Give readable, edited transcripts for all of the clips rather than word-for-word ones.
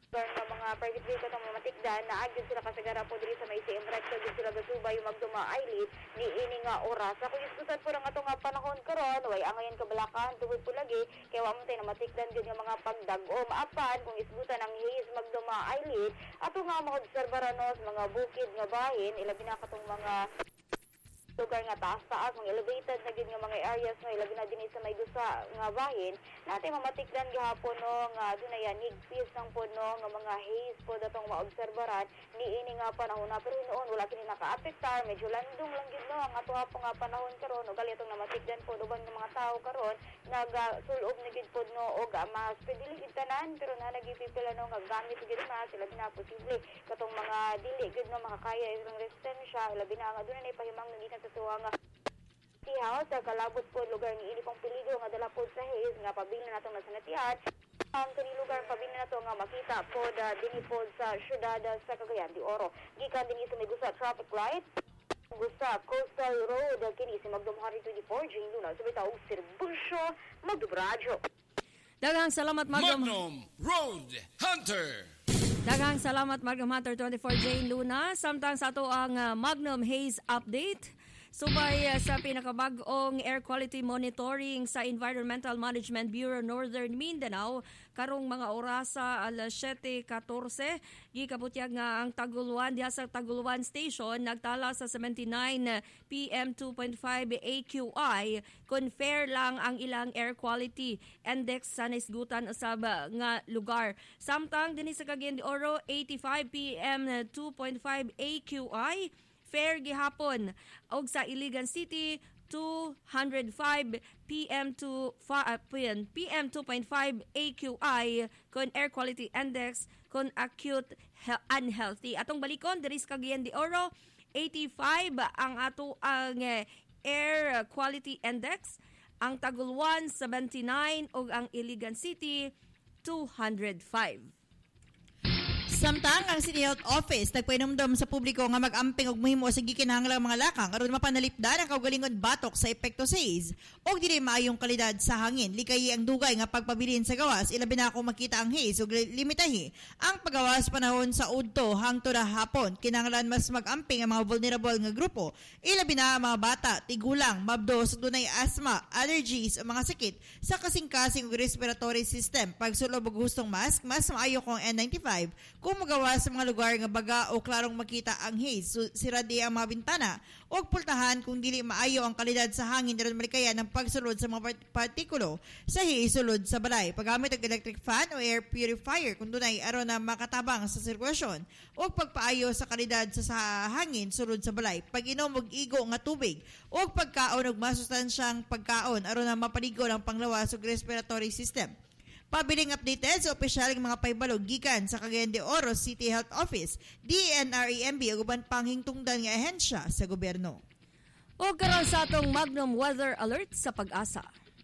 nga mga private vehicle ng mga matikdan na agad sila kasagara po diri sa may CM Recto gid sila gasubay magduma island ni ini nga oras. Ako iskutan po nga ato nga panahon karon way angayan kabalakan tubod po lagi kay wa man tay na matikdan gid nga mga pagdag-om apan kung isgutan ang haze magduma island ato nga mga obserbaranos mga bukid nga bahin ilabi na katong mga lugar nga taas-taas, mga elevated na gid nga mga areas no ilabi na dinhi sa may dusa nga bahin natin mamatikdan gihapon no nga dunay nigpis ng puno nga mga haze po datong maobserbaran ni ini nga panahon na pero noon wala kini nakaapektar medyo landong lang gid no ang ato nga panahon karon ug gali itong namatikdan po uban ng mga tao karon nagasulob na gid pod no og mas pwede gid tanan pero na nagipipila no nga gamit gid mas ilabi na posible katong mga dili gid no makakaya isang resistensya ilabi na nga dunay pahimang nang tuwa nga tihaw sa kalabot po lugar ni ini pang peligro nga dala po sa haze nga pabili na natong nasanatian ang kini lugar pabili na to nga makita po dinhi po sa syudad sa Cagayan de Oro gikan dinhi sa may gusa traffic light gusa coastal road kini si Magdumhari 24 Jane Luna sa bitaw serbisyo magdubradyo. Daghang salamat Magnum Road Hunter. Daghang salamat Magnum Hunter 24 Jane Luna. Samtang sa ato ang Magnum Haze Update. Subay sa pinakabag-ong air quality monitoring sa Environmental Management Bureau Northern Mindanao karong mga oras sa alas 7:14 gikabutyag nga ang Taguluan diha sa Taguluan Station nagtala sa 79 PM 2.5 AQI kun fair lang ang ilang air quality index sa naisgutan usab nga lugar. Samtang dinhi sa Cagayan de Oro 85 PM 2.5 AQI fair gihapon og sa Iligan City 205 PM to PM 2.5 AQI kun air quality index kun acute unhealthy. Atong balikon diri sa Cagayan de Oro 85 ang ato ang air quality index, ang Taguluan 79 ug ang Iligan City 205. Samtang ang City Health Office nagpainumdum sa publiko nga mag-amping og mahimo sa gikinahanglang mga lakang aron mapanalipdan ang kaugalingon batok sa epekto sa haze og dili maayong kalidad sa hangin. Likay ang dugay nga pagpabilin sa gawas ilabi na kung makita ang haze ug limitahi ang paggawas panahon sa udto hangtod hapon. Kinahanglan mas mag-amping ang mga vulnerable nga grupo ilabi na ang mga bata, tigulang, mabdos ug dunay asthma, allergies o mga sakit sa kasing-kasing ug respiratory system. Pagsulob og hustong mask, mas maayo kung N95 kung magawa sa mga lugar nga baga o klarong makita ang haze. Siradi ang mga bintana o pultahan kung dili maayo ang kalidad sa hangin aron malikayan ang pagsulod sa mga partikulo sa haze sulod sa balay. Paggamit og electric fan o air purifier kung dunay aron na makatabang sa sirkulasyon o pagpaayo sa kalidad sa hangin sulod sa balay. Pag-inom og igo nga tubig o pagkaon og masustansyang pagkaon aron na mapaligo ang panglawas ug respiratory system. Pabiling updated sa opisyaling mga paybalog gikan sa Cagayan de Oro City Health Office, DNREMB ug uban pang hingtungdan nga ahensya sa gobyerno. O karon sa atong Magnum Weather Alert sa Pag-asa.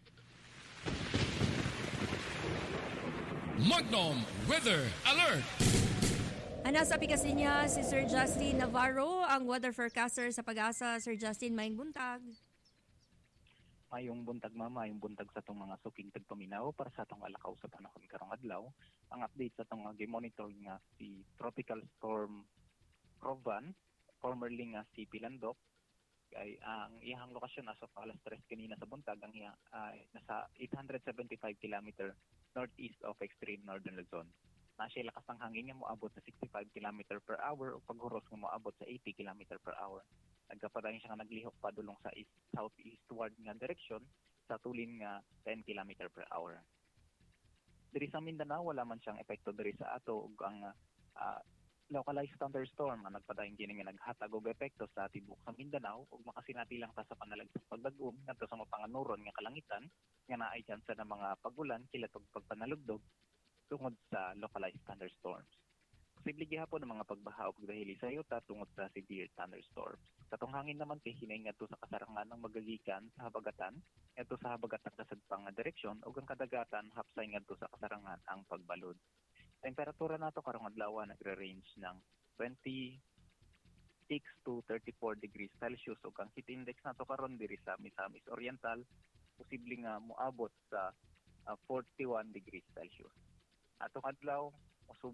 Magnum Weather Alert. Ana sa pikasinya si Sir Justin Navarro, ang weather forecaster sa Pag-asa. Sir Justin, maayong buntag. Mayong buntag mama, yung buntag sa itong mga suking tagpaminaw para sa itong alakaw sa panahon karong adlaw. Ang update sa itong gi-monitor nga si Tropical Storm Provan, formerly nga si Pilandok, ay ang iyang lokasyon as of alas 3 kanina sa buntag, ang nasa 875 km northeast of extreme northern Luzon. Nasa lakas ng hangin nga moabot sa 65 km per hour o paghuros nga moabot sa 80 km per hour. Nagkapadayon siya nga naglihok padulong sa southeastward nga direksyon sa tulin nga 10 km per hour. Diri sa Mindanao, wala man siyang epekto diri sa ato ug ang localized thunderstorm nga nagpadayon kini nga naghatag og epekto sa tibok sa Mindanao ug makasinati lang ta sa panalagpas pagdag-om ngadto sa mapanganuron nga kalangitan nga naay tsansa ng mga pagulan kilat og pagpanalugdog tungod sa localized thunderstorms. Posible gihapon ang mga pagbaha ug dahili sa yuta tungod sa severe thunderstorms. Katong hangin naman kay hinay ngadto sa kasarangan ng magagikan sa habagatan, ngadto sa habagatan kasadpang nga direksyon ug ang kadagatan hapsay ngadto sa kasarangan ang pagbalod. Temperatura nato karong adlaw nagre-range ng 26 to 34 degrees Celsius ug ang heat index nato karon diri sa Misamis Oriental posible nga moabot sa 41 degrees Celsius. Atong adlaw